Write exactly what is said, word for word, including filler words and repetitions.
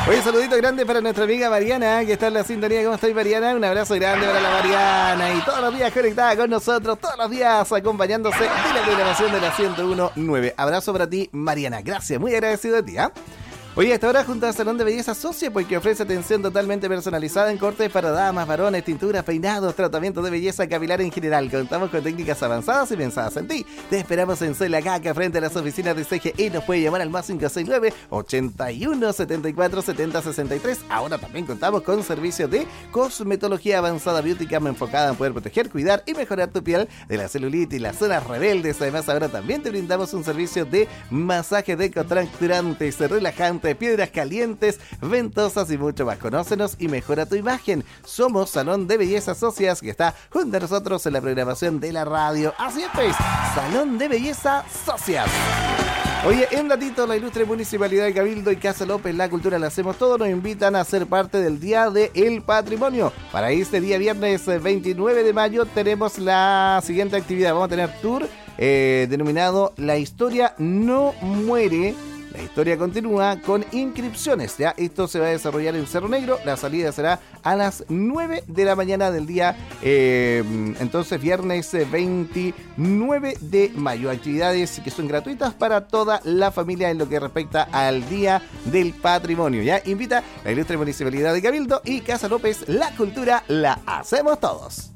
Oye, saludito grande para nuestra amiga Mariana, que está en la sintonía. ¿Cómo estáis, Mariana? Un abrazo grande para la Mariana. Y todos los días conectada con nosotros, todos los días acompañándose de la programación de la ciento uno punto nueve. Abrazo para ti, Mariana. Gracias, muy agradecido de ti, ¿ah? ¿eh? Oye, hasta ahora junto al Salón de Belleza Socia, porque ofrece atención totalmente personalizada en cortes para damas, varones, tinturas, peinados, tratamientos de belleza capilar en general. Contamos con técnicas avanzadas y pensadas en ti. Te esperamos en Soy La Caca, frente a las oficinas de C G I. Nos puede llamar al más cinco seis nueve, ochenta y uno, setenta y cuatro, setenta, sesenta y tres. Ahora también contamos con servicios de cosmetología avanzada Beauty Cam, enfocada en poder proteger, cuidar y mejorar tu piel de la celulitis y las zonas rebeldes. Además, ahora también te brindamos un servicio de masaje descontracturante, relajante, piedras calientes, ventosas y mucho más. Conócenos y mejora tu imagen. Somos Salón de Belleza Socias, que está junto a nosotros en la programación de la radio. Así es, pues, Salón de Belleza Socias. Oye, en ratito la ilustre Municipalidad de Cabildo y Casa López, La Cultura la Hacemos Todo, nos invitan a ser parte del Día del Patrimonio. Para este día viernes veintinueve de mayo tenemos la siguiente actividad. Vamos a tener tour eh, denominado La Historia No Muere. La historia continúa con inscripciones, ¿ya? Esto se va a desarrollar en Cerro Negro. La salida será a las nueve de la mañana del día, eh, entonces viernes veintinueve de mayo. Actividades que son gratuitas para toda la familia en lo que respecta al Día del Patrimonio, ¿ya? Invita la ilustre Municipalidad de Cabildo y Casa López. La cultura la hacemos todos.